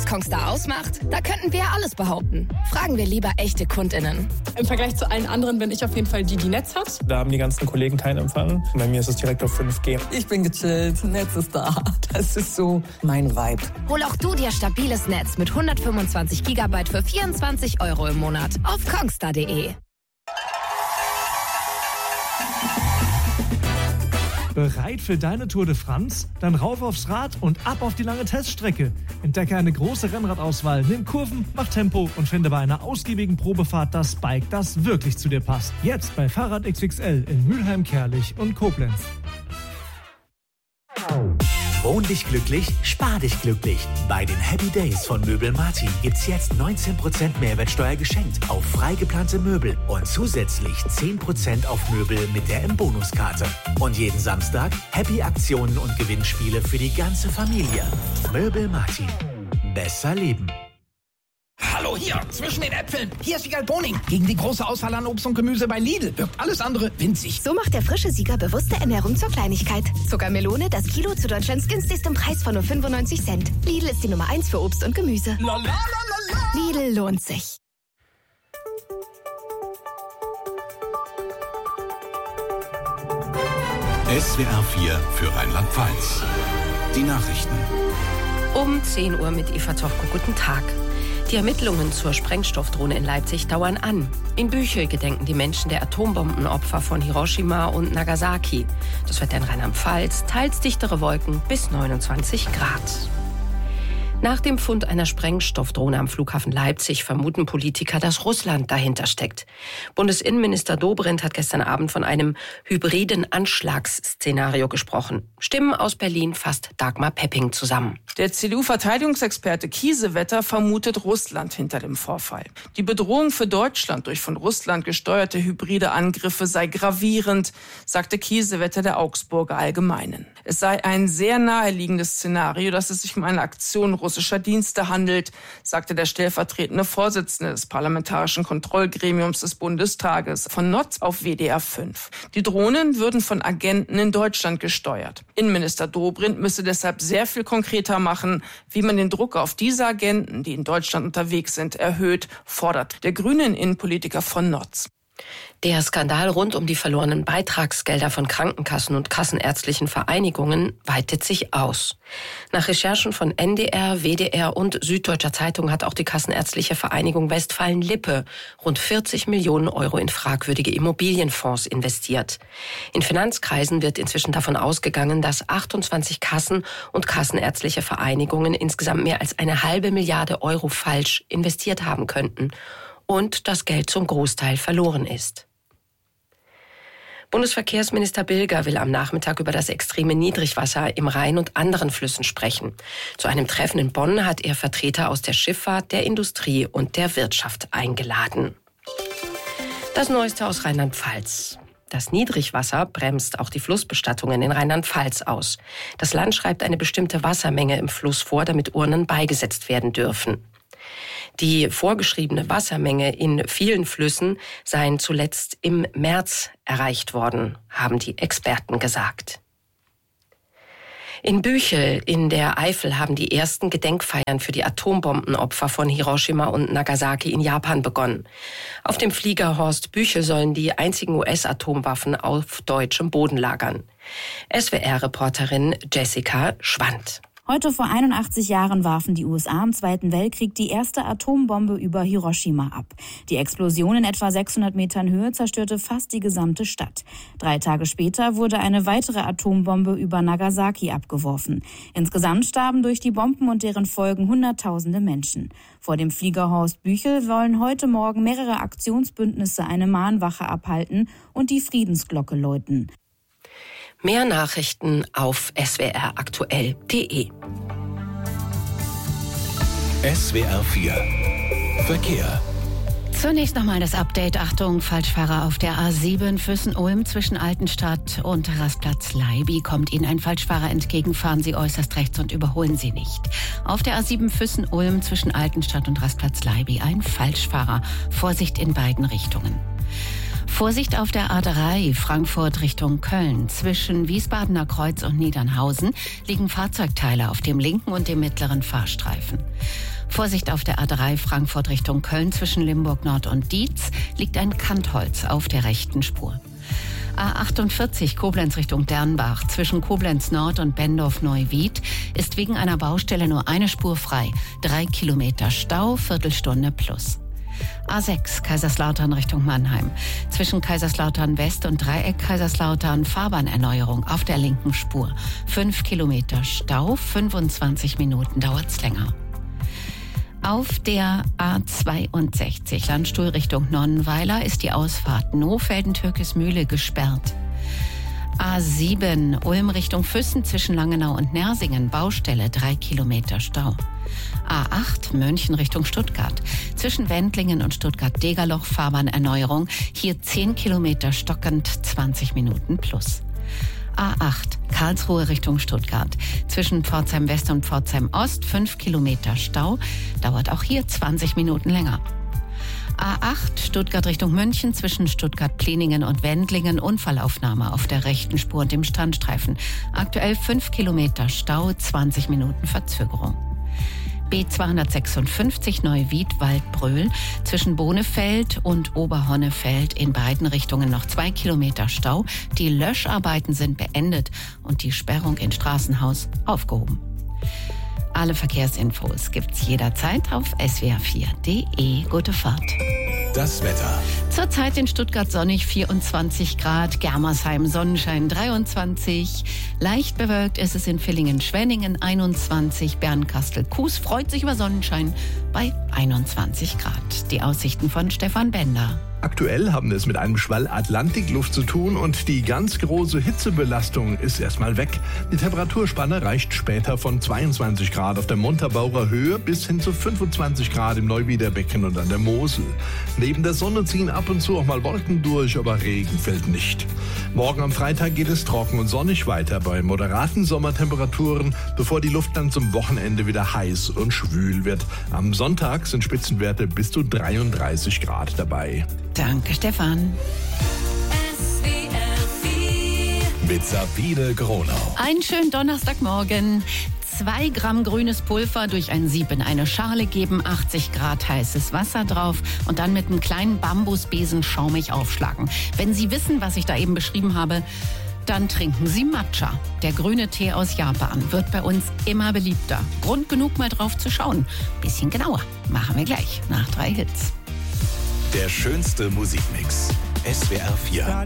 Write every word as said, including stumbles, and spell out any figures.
Kongstar ausmacht? Da könnten wir alles behaupten. Fragen wir lieber echte KundInnen. Im Vergleich zu allen anderen bin ich auf jeden Fall die, die Netz hat. Da haben die ganzen Kollegen keinen Empfang. Bei mir ist es direkt auf fünf G. Ich bin gechillt, Netz ist da. Das ist so mein Vibe. Hol auch du dir stabiles Netz mit hundertfünfundzwanzig Gigabyte für vierundzwanzig Euro im Monat auf kongstar punkt de. Bereit für deine Tour de France? Dann rauf aufs Rad und ab auf die lange Teststrecke. Entdecke eine große Rennradauswahl, nimm Kurven, mach Tempo und finde bei einer ausgiebigen Probefahrt das Bike, das wirklich zu dir passt. Jetzt bei Fahrrad X X L in Mülheim, Kerlich und Koblenz. Wohn dich glücklich, spar dich glücklich. Bei den Happy Days von Möbel Martin gibt's jetzt neunzehn Prozent Mehrwertsteuer geschenkt auf frei geplante Möbel und zusätzlich zehn Prozent auf Möbel mit der M-Bonus-Karte. Und jeden Samstag Happy-Aktionen und Gewinnspiele für die ganze Familie. Möbel Martin. Besser leben. Hallo hier, zwischen den Äpfeln. Hier ist Wiegald Boning. Gegen die große Auswahl an Obst und Gemüse bei Lidl wirkt alles andere winzig. So macht der frische Sieger bewusste Ernährung zur Kleinigkeit. Zuckermelone, das Kilo zu Deutschlands günstigstem Preis von nur fünfundneunzig Cent. Lidl ist die Nummer eins für Obst und Gemüse. La, la, la, la, la. Lidl lohnt sich. S W R vier für Rheinland-Pfalz. Die Nachrichten. Um zehn Uhr mit Eva Zochko. Guten Tag. Die Ermittlungen zur Sprengstoffdrohne in Leipzig dauern an. In Büchel gedenken die Menschen der Atombombenopfer von Hiroshima und Nagasaki. Das Wetter in Rheinland-Pfalz, teils dichtere Wolken bis neunundzwanzig Grad. Nach dem Fund einer Sprengstoffdrohne am Flughafen Leipzig vermuten Politiker, dass Russland dahinter steckt. Bundesinnenminister Dobrindt hat gestern Abend von einem hybriden Anschlagsszenario gesprochen. Stimmen aus Berlin fasst Dagmar Pepping zusammen. Der C D U-Verteidigungsexperte Kiesewetter vermutet Russland hinter dem Vorfall. Die Bedrohung für Deutschland durch von Russland gesteuerte hybride Angriffe sei gravierend, sagte Kiesewetter der Augsburger Allgemeinen. Es sei ein sehr naheliegendes Szenario, dass es sich um eine Aktion russischer Dienste handelt, sagte der stellvertretende Vorsitzende des Parlamentarischen Kontrollgremiums des Bundestages von Notz auf W D R fünf. Die Drohnen würden von Agenten in Deutschland gesteuert. Innenminister Dobrindt müsse deshalb sehr viel konkreter machen, wie man den Druck auf diese Agenten, die in Deutschland unterwegs sind, erhöht, fordert der grünen Innenpolitiker von Notz. Der Skandal rund um die verlorenen Beitragsgelder von Krankenkassen und kassenärztlichen Vereinigungen weitet sich aus. Nach Recherchen von N D R, W D R und Süddeutscher Zeitung hat auch die Kassenärztliche Vereinigung Westfalen-Lippe rund vierzig Millionen Euro in fragwürdige Immobilienfonds investiert. In Finanzkreisen wird inzwischen davon ausgegangen, dass achtundzwanzig Kassen und kassenärztliche Vereinigungen insgesamt mehr als eine halbe Milliarde Euro falsch investiert haben könnten und das Geld zum Großteil verloren ist. Bundesverkehrsminister Bilger will am Nachmittag über das extreme Niedrigwasser im Rhein und anderen Flüssen sprechen. Zu einem Treffen in Bonn hat er Vertreter aus der Schifffahrt, der Industrie und der Wirtschaft eingeladen. Das Neueste aus Rheinland-Pfalz. Das Niedrigwasser bremst auch die Flussbestattungen in Rheinland-Pfalz aus. Das Land schreibt eine bestimmte Wassermenge im Fluss vor, damit Urnen beigesetzt werden dürfen. Die vorgeschriebene Wassermenge in vielen Flüssen seien zuletzt im März erreicht worden, haben die Experten gesagt. In Büchel in der Eifel haben die ersten Gedenkfeiern für die Atombombenopfer von Hiroshima und Nagasaki in Japan begonnen. Auf dem Flieger Horst Büchel sollen die einzigen U S-Atomwaffen auf deutschem Boden lagern. S W R-Reporterin Jessica Schwand. Heute vor einundachtzig Jahren warfen die U S A im Zweiten Weltkrieg die erste Atombombe über Hiroshima ab. Die Explosion in etwa sechshundert Metern Höhe zerstörte fast die gesamte Stadt. Drei Tage später wurde eine weitere Atombombe über Nagasaki abgeworfen. Insgesamt starben durch die Bomben und deren Folgen Hunderttausende Menschen. Vor dem Flieger Horst Büchel wollen heute Morgen mehrere Aktionsbündnisse eine Mahnwache abhalten und die Friedensglocke läuten. Mehr Nachrichten auf s w r aktuell punkt de. S W R vier Verkehr. Zunächst nochmal das Update. Achtung, Falschfahrer auf der A sieben Füssen-Ulm zwischen Altenstadt und Rastplatz Leiby. Kommt Ihnen ein Falschfahrer entgegen, fahren Sie äußerst rechts und überholen Sie nicht. Auf der A sieben Füssen-Ulm zwischen Altenstadt und Rastplatz Leiby ein Falschfahrer. Vorsicht in beiden Richtungen. Vorsicht auf der A drei Frankfurt Richtung Köln. Zwischen Wiesbadener Kreuz und Niedernhausen liegen Fahrzeugteile auf dem linken und dem mittleren Fahrstreifen. Vorsicht auf der A drei Frankfurt Richtung Köln zwischen Limburg Nord und Dietz liegt ein Kantholz auf der rechten Spur. A achtundvierzig Koblenz Richtung Dernbach zwischen Koblenz Nord und Bendorf-Neuwied ist wegen einer Baustelle nur eine Spur frei. Drei Kilometer Stau, Viertelstunde plus. A sechs Kaiserslautern Richtung Mannheim. Zwischen Kaiserslautern West und Dreieck Kaiserslautern Fahrbahnerneuerung auf der linken Spur. Fünf Kilometer Stau, fünfundzwanzig Minuten dauert's länger. Auf der A zweiundsechzig Landstuhl Richtung Nonnenweiler ist die Ausfahrt Nohfelden-Türkismühle gesperrt. A sieben Ulm Richtung Füssen zwischen Langenau und Nersingen, Baustelle, drei Kilometer Stau. A acht München Richtung Stuttgart, zwischen Wendlingen und Stuttgart-Degerloch, Fahrbahnerneuerung, hier zehn Kilometer stockend, zwanzig Minuten plus. A acht Karlsruhe Richtung Stuttgart, zwischen Pforzheim West und Pforzheim Ost, fünf Kilometer Stau, dauert auch hier zwanzig Minuten länger. A acht Stuttgart Richtung München zwischen Stuttgart-Pleningen und Wendlingen, Unfallaufnahme auf der rechten Spur und dem Standstreifen. Aktuell fünf Kilometer Stau, zwanzig Minuten Verzögerung. B zweihundertsechsundfünfzig Neuwied-Waldbröl zwischen Bonefeld und Oberhonnefeld in beiden Richtungen noch zwei Kilometer Stau. Die Löscharbeiten sind beendet und die Sperrung in Straßenhaus aufgehoben. Alle Verkehrsinfos gibt's jederzeit auf s w r vier punkt d e. Gute Fahrt. Das Wetter. Zurzeit in Stuttgart sonnig vierundzwanzig Grad, Germersheim Sonnenschein dreiundzwanzig, leicht bewölkt ist es in Villingen-Schwenningen einundzwanzig, Bernkastel-Kues freut sich über Sonnenschein bei einundzwanzig Grad. Die Aussichten von Stefan Bender. Aktuell haben wir es mit einem Schwall Atlantikluft zu tun und die ganz große Hitzebelastung ist erstmal weg. Die Temperaturspanne reicht später von zweiundzwanzig Grad auf der Montabaur Höhe bis hin zu fünfundzwanzig Grad im Neuwieder Becken und an der Mosel. Neben der Sonne ziehen ab und zu auch mal Wolken durch, aber Regen fällt nicht. Morgen am Freitag geht es trocken und sonnig weiter bei moderaten Sommertemperaturen, bevor die Luft dann zum Wochenende wieder heiß und schwül wird. Am Sonntag sind Spitzenwerte bis zu dreiunddreißig Grad dabei. Danke, Stefan. Mit Sabine Gronau. Einen schönen Donnerstagmorgen. Zwei Gramm grünes Pulver durch ein Sieb in eine Schale geben, achtzig Grad heißes Wasser drauf und dann mit einem kleinen Bambusbesen schaumig aufschlagen. Wenn Sie wissen, was ich da eben beschrieben habe, dann trinken Sie Matcha. Der grüne Tee aus Japan wird bei uns immer beliebter. Grund genug, mal drauf zu schauen. Bisschen genauer. Machen wir gleich nach drei Hits. Der schönste Musikmix. S W R vier.